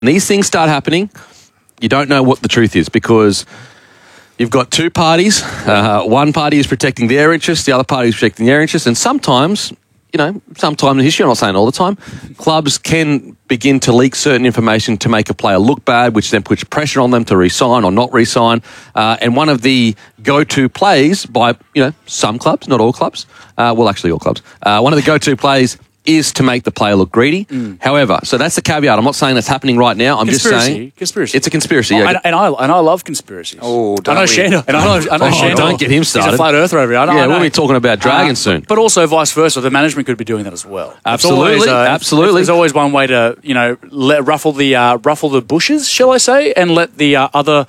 these things start happening, you don't know what the truth is because you've got two parties. One party is protecting their interests, the other party is protecting their interests, and sometimes in history, I'm not saying all the time, clubs can begin to leak certain information to make a player look bad, which then puts pressure on them to re-sign or not re-sign. And one of the go-to plays by, some clubs, not all clubs, actually all clubs, one of the go-to plays is to make the player look greedy. However, so that's the caveat. I'm not saying that's happening right now. I'm just saying conspiracy. It's a conspiracy. Oh, and I love conspiracies. Oh, I know Shane. Don't get him started. He's a flat earther over here. We'll be talking about dragons soon. But also vice versa. The management could be doing that as well. Absolutely, absolutely. There's always one way to ruffle the bushes, shall I say, and let the other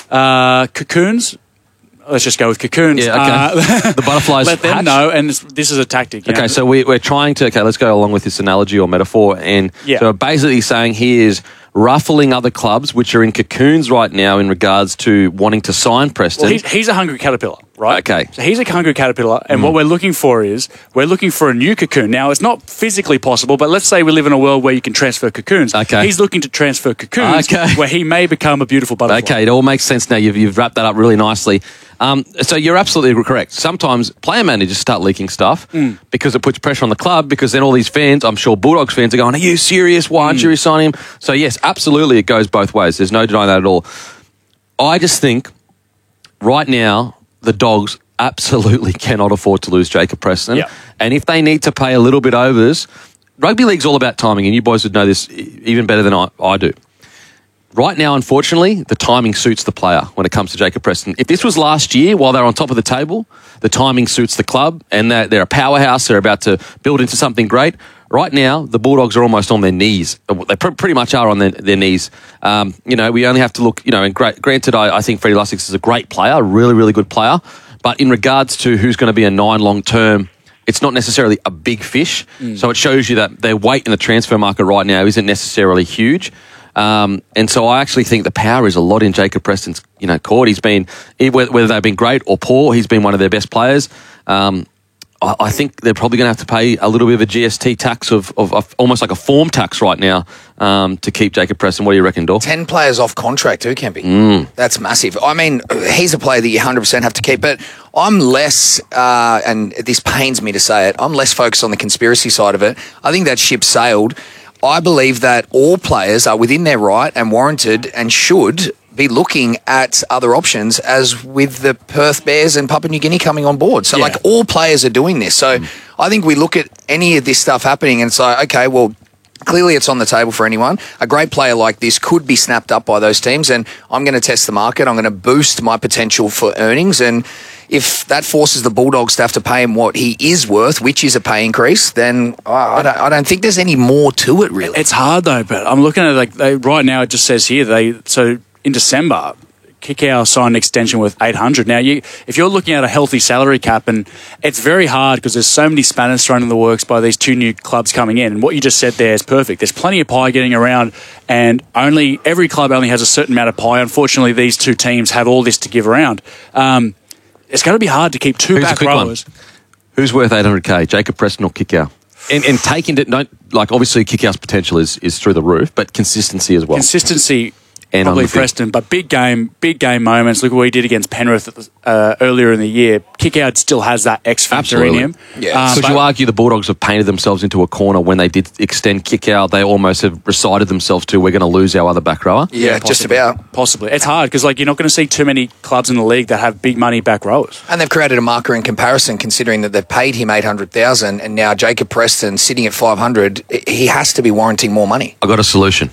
cocoons. Let's just go with cocoons. Yeah, okay. The butterflies let them hatch. know, and this is a tactic. Okay, so we're trying to... Okay, let's go along with this analogy or metaphor. And so basically saying he is ruffling other clubs, which are in cocoons right now in regards to wanting to sign Preston. Well, he's a hungry caterpillar, right? Okay. So he's a hungry caterpillar, and what we're looking for a new cocoon. Now, it's not physically possible, but let's say we live in a world where you can transfer cocoons. Okay. He's looking to transfer cocoons where he may become a beautiful butterfly. Okay, it all makes sense now. You've wrapped that up really nicely. So you're absolutely correct. Sometimes player managers start leaking stuff because it puts pressure on the club, because then all these fans, I'm sure Bulldogs fans, are going, are you serious? Why aren't you re-signing him? So yes, absolutely it goes both ways. There's no denying that at all. I just think right now the Dogs absolutely cannot afford to lose Jacob Preston. Yep. And if they need to pay a little bit overs, rugby league's all about timing, and you boys would know this even better than I do. Right now, unfortunately, the timing suits the player when it comes to Jacob Preston. If this was last year while they're on top of the table, the timing suits the club and they're a powerhouse. They're about to build into something great. Right now, the Bulldogs are almost on their knees. They pretty much are on their knees. We only have to look, and granted, I think Freddie Lussick is a great player, a really, really good player. But in regards to who's going to be a 9 long-term, it's not necessarily a big fish. So it shows you that their weight in the transfer market right now isn't necessarily huge. And so I actually think the power is a lot in Jacob Preston's, court. He's been, whether they've been great or poor, he's been one of their best players. I think they're probably going to have to pay a little bit of a GST tax of almost like a form tax right now to keep Jacob Preston. What do you reckon, Dor? 10 players off contract too, Kempy. That's massive. I mean, he's a player that you 100% have to keep, but I'm less, and this pains me to say it, I'm less focused on the conspiracy side of it. I think that ship sailed. I believe that all players are within their right and warranted and should be looking at other options, as with the Perth Bears and Papua New Guinea coming on board. So, all players are doing this. So, I think we look at any of this stuff happening and say, okay, well, clearly it's on the table for anyone. A great player like this could be snapped up by those teams, and I'm going to test the market. I'm going to boost my potential for earnings, and if that forces the Bulldogs to have to pay him what he is worth, which is a pay increase, then I don't think there's any more to it, really. It's hard, though, but I'm looking at right now it just says here, in December, Kikau signed an extension worth $800. Now, if you're looking at a healthy salary cap, and it's very hard because there's so many spanners thrown in the works by these two new clubs coming in, and what you just said there is perfect. There's plenty of pie getting around, and every club only has a certain amount of pie. Unfortunately, these two teams have all this to give around. It's going to be hard to keep two back rowers. Who's worth $800K, Jacob Preston or Kikau? And taking it, obviously Kikau's potential is through the roof, but consistency as well. Consistency. And probably Preston, but big game moments. Look what he did against Penrith earlier in the year. Kikau still has that X factor in him. Yeah. Could you argue the Bulldogs have painted themselves into a corner when they did extend Kikau? They almost have recited themselves to, we're going to lose our other back rower? Yeah, just about. Possibly. It's hard because you're not going to see too many clubs in the league that have big money back rowers. And they've created a marker in comparison, considering that they've paid him $800,000, and now Jacob Preston sitting at $500. He has to be warranting more money. I got a solution.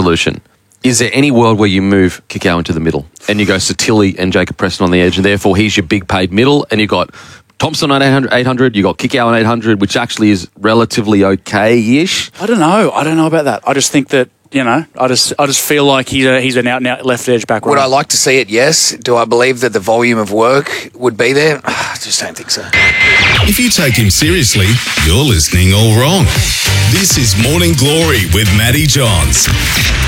Is there any world where you move Kikau into the middle and you go Satilli and Jacob Preston on the edge, and therefore he's your big paid middle, and you've got Thompson on 800, you got Kikau on 800, which actually is relatively okay-ish? I don't know about that. I just think that, I just feel like he's an out-and-out left edge back row. Would I like to see it? Yes. Do I believe that the volume of work would be there? I just don't think so. If you take him seriously, you're listening all wrong. This is Morning Glory with Matty Johns.